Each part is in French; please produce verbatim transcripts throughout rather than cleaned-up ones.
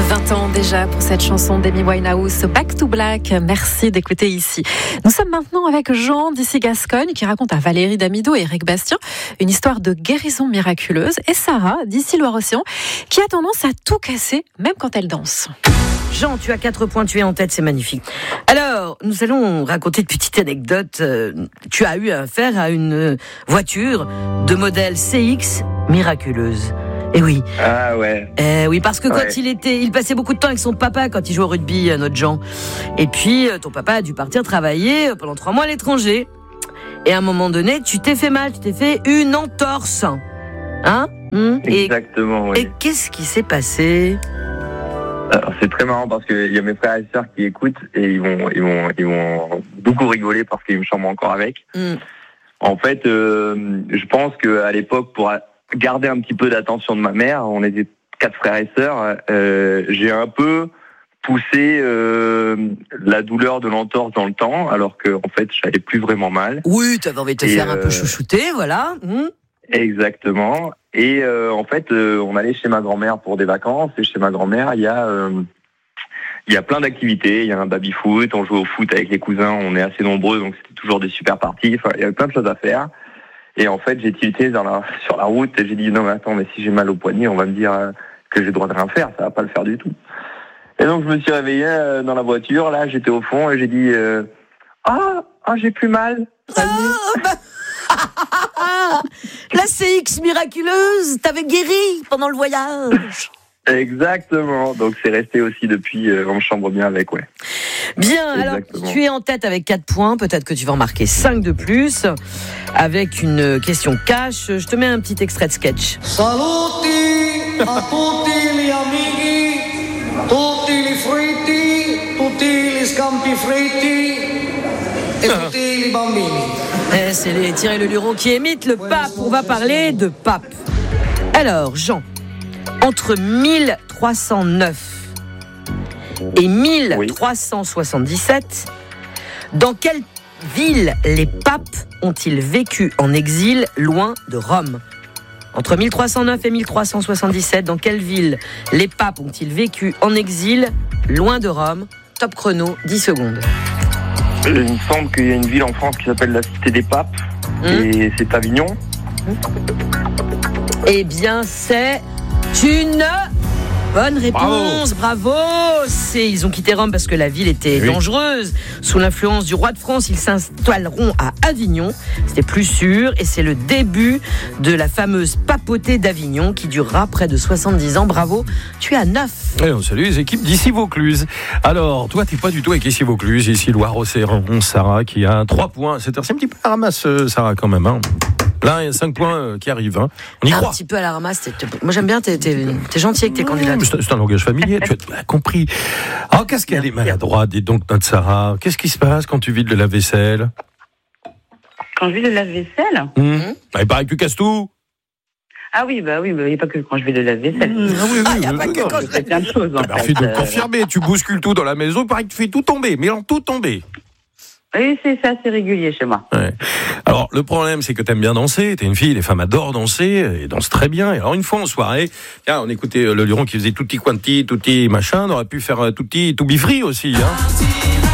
vingt ans déjà pour cette chanson d'Amy Winehouse, Back to Black. Merci d'écouter ici. Nous sommes maintenant avec Jean d'ici Gascogne qui raconte à Valérie Damido et Eric Bastien une histoire de guérison miraculeuse, et Sarah d'ici Loire-Océan qui a tendance à tout casser même quand elle danse. Jean, tu as quatre points, tu es en tête, c'est magnifique. Alors, nous allons raconter une petite anecdote. Euh, tu as eu affaire à une voiture de modèle C X miraculeuse. Eh oui. Ah ouais. Eh oui, parce que quand ouais. il était, il passait beaucoup de temps avec son papa quand il jouait au rugby, notre Jean. Et puis, ton papa a dû partir travailler pendant trois mois à l'étranger. Et à un moment donné, tu t'es fait mal, tu t'es fait une entorse. Hein? Mmh. Exactement, et, oui. Et qu'est-ce qui s'est passé? Alors, c'est très marrant parce qu'il y a mes frères et sœurs qui écoutent et ils vont, ils vont, ils vont beaucoup rigoler parce qu'ils me chambrent encore avec. Mmh. En fait, euh, je pense qu'à l'époque, pour garder un petit peu d'attention de ma mère, on était quatre frères et sœurs, euh, j'ai un peu poussé euh, la douleur de l'entorse dans le temps, alors que en fait, j'allais plus vraiment mal. Oui, tu avais envie de te et faire euh... un peu chouchouter, voilà. Mmh. Exactement. Et euh, en fait, euh, on allait chez ma grand-mère pour des vacances. Et chez ma grand-mère, il y a, euh, il y a plein d'activités. Il y a un baby-foot, on joue au foot avec les cousins. On est assez nombreux, donc c'était toujours des super parties. Enfin, il y avait plein de choses à faire. Et en fait, j'ai tilté dans la, sur la route et j'ai dit non mais attends, mais si j'ai mal au poignet, on va me dire euh, que j'ai le droit de rien faire. Ça va pas le faire du tout. Et donc je me suis réveillé euh, dans la voiture. Là, j'étais au fond et j'ai dit euh, ah ah j'ai plus mal. Ah, bah... La C X miraculeuse, t'avais guéri pendant le voyage. Exactement, donc c'est resté aussi depuis, euh, on me chambre bien avec, ouais. Bien, Exactement. Alors tu es en tête avec quatre points, peut-être que tu vas en marquer cinq de plus, avec une question cash. Je te mets un petit extrait de sketch. Saluti a tutti gli amici, tutti li fritti, tutti li scampi fritti et tutti li bambini. Eh, c'est les Thierry Le Luron qui imitent le pape. On va parler de pape. Alors, Jean, entre mille trois cent neuf et mille trois cent soixante-dix-sept, oui. Dans quelle ville les papes ont-ils vécu en exil loin de Rome? Entre mille trois cent neuf et mille trois cent soixante-dix-sept, dans quelle ville les papes ont-ils vécu en exil loin de Rome? Top chrono, dix secondes. Il me semble qu'il y a une ville en France qui s'appelle la Cité des Papes, mmh. et c'est Avignon. Mmh. Eh bien, c'est une bonne réponse, bravo, bravo. C'est, ils ont quitté Rome parce que la ville était oui. dangereuse. Sous l'influence du roi de France, ils s'installeront à Avignon. C'était plus sûr, et c'est le début de la fameuse papauté d'Avignon qui durera près de soixante-dix ans. Bravo, tu es à neuf. Et on salue les équipes d'ici Vaucluse. Alors, toi, t'es pas du tout avec ici Vaucluse, ici Loire-Océan. Sarah qui a trois points. C'est un petit peu à ramasse, Sarah, quand même. Hein. Là, il y a cinq points qui arrivent. Hein. On y un croit. Un petit peu à la ramasse. T'es, t'es, moi, j'aime bien, t'es, t'es, t'es gentil avec tes candidats. C'est, c'est un langage familier, tu as compris. Alors, qu'est-ce qu'elle est maladroite, dis donc, notre Sarah. Qu'est-ce qui se passe quand tu vides le lave-vaisselle? Quand je vide le lave-vaisselle mmh. Il paraît que tu casses tout. Ah oui, bah oui, il n'y a pas que quand je vais de la vaisselle. Mmh, ah oui, oui, il n'y a pas que quand je fais plein de choses. En bah, fait. Donc, confirmé, tu bouscules tout dans la maison, il paraît que tu fais tout tomber, mais alors tout tomber. Oui, c'est ça, c'est régulier chez moi. Ouais. Alors, le problème, c'est que t'aimes bien danser, t'es une fille, les femmes adorent danser, et dansent très bien. Et alors, une fois en soirée, tiens, on écoutait Le Luron qui faisait tutti quanti, tutti machin, on aurait pu faire tutti to be free aussi, hein.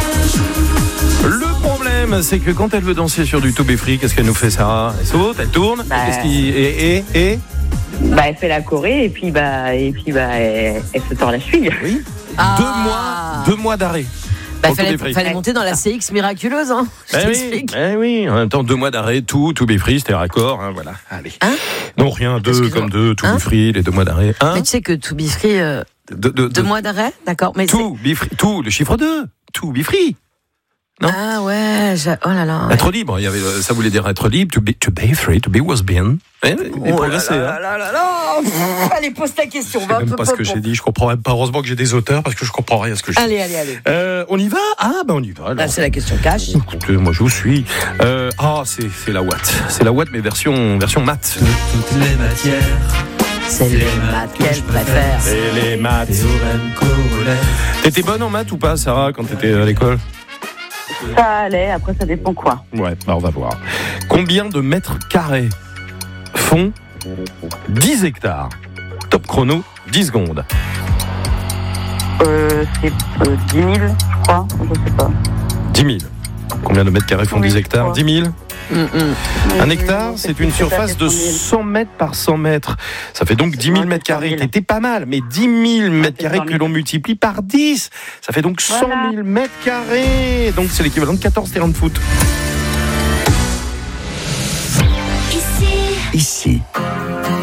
Le problème, c'est que quand elle veut danser sur du to be free, qu'est-ce qu'elle nous fait, Sarah? Elle saute, elle tourne, bah... qu'est-ce qui... et, et, et bah, elle fait la choré, et puis, bah, et puis, bah, elle, elle se tord la cheville. Oui. Ah. Deux mois, deux mois d'arrêt. Bah, fallait, fallait monter dans la C X miraculeuse, hein. Je ben oui, ben oui, en même temps, deux mois d'arrêt, tout, tout be free, c'était raccord, hein, voilà. Allez. Hein? Non, rien, deux Excuse-moi. Comme deux, tout hein? be free, les deux mois d'arrêt. Hein? Mais tu sais que tout be free, euh, de, de, deux de, mois d'arrêt, d'accord. Mais tout be free, tout, le chiffre deux, tout be free. Non? Ah ouais, j'ai... oh là là. Être ouais. libre, il y avait, ça voulait dire être libre, to be, to be free, to be was been. Eh, oh progressé, là là, hein. là là là là. Allez, pose ta question. Je sais même pas ce que j'ai dit, je comprends même pas. Heureusement que j'ai des auteurs parce que je comprends rien à ce que je dis. Allez, allez, allez. Euh, on y va? Ah, ben on y va. Alors. Là, c'est la question cash. Écoutez, moi je vous suis. Euh, ah, c'est, c'est la Watt. C'est la Watt, mais version, version maths. Toutes les matières. C'est les maths qu'elle préfère. C'est les maths. T'étais bonne en maths ou pas, Sarah, quand t'étais à l'école? Ça allait, après ça dépend quoi. Ouais, bah on va voir. Combien de mètres carrés font dix hectares? Top chrono, dix secondes. Euh, c'est euh, dix mille, je crois. Je sais pas. dix mille. Combien de mètres carrés font Oui, dix hectares? dix mille. Mm, mm. Un hectare, c'est une surface de cent mètres par cent mètres. Ça fait donc dix mille mètres carrés. T'étais pas mal, mais dix mille mètres carrés que l'on multiplie par dix, ça fait donc cent mille mètres carrés. Donc c'est l'équivalent de quatorze terrains de foot. Ici,